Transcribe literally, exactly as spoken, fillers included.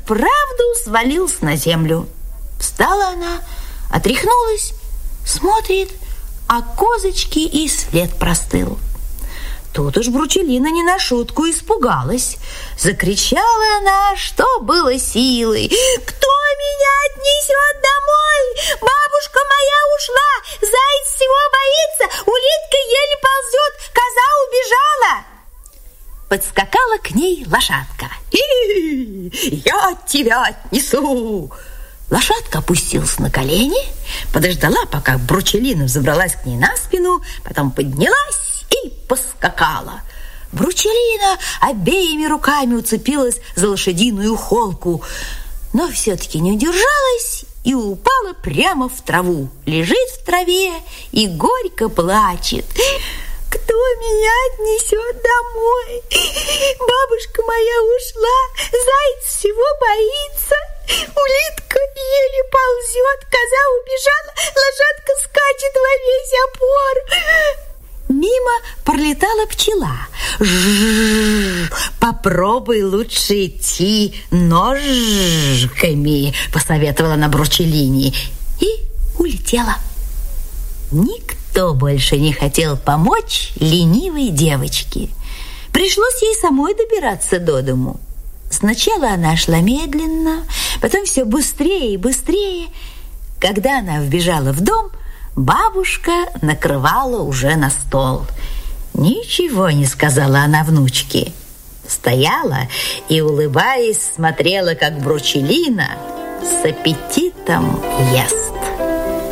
вправду свалился на землю. Встала она, отряхнулась, смотрит, а козочки и след простыл. Тут уж Бручелина не на шутку испугалась. Закричала она, что было силой: «Кто меня отнесет домой? Бабушка моя ушла, заяц всего боится, улитка еле ползет, коза убежала!» Подскакала к ней лошадка. «И, я тебя отнесу!» Лошадка опустилась на колени, подождала, пока Бручелина взобралась к ней на спину, потом поднялась и поскакала. Бручелина обеими руками уцепилась за лошадиную холку, но все-таки не удержалась и упала прямо в траву. Лежит в траве и горько плачет. «Кто меня отнесет домой? Бабушка моя ушла, заяц всего боится, улитка еле ползет, коза убежала, лошадка скачет во весь опор». Мимо пролетала пчела. «Жжж, попробуй лучше идти ножками», посоветовала она Бручелине и улетела. Никто больше не хотел помочь ленивой девочке. Пришлось ей самой добираться до дому. Сначала она шла медленно, потом все быстрее и быстрее. Когда она вбежала в дом, бабушка накрывала уже на стол. Ничего не сказала она внучке. Стояла и, улыбаясь, смотрела, как Бручелина с аппетитом ест.